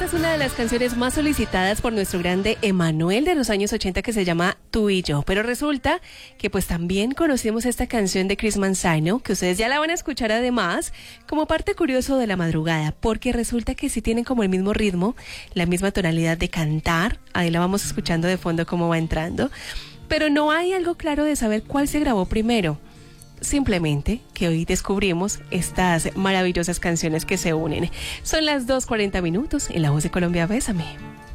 es una de las canciones más solicitadas por nuestro grande Emanuel de los años 80 que se llama Tú y yo. Pero resulta que pues también conocemos esta canción de Chris Manzano, que ustedes ya la van a escuchar además como parte curioso de la madrugada, porque resulta que sí tienen como el mismo ritmo, la misma tonalidad de cantar. Ahí la vamos escuchando de fondo cómo va entrando. Pero no hay algo claro de saber cuál se grabó primero. Simplemente que hoy descubrimos estas maravillosas canciones que se unen. Son las 2:40 en La Voz de Colombia. Bésame.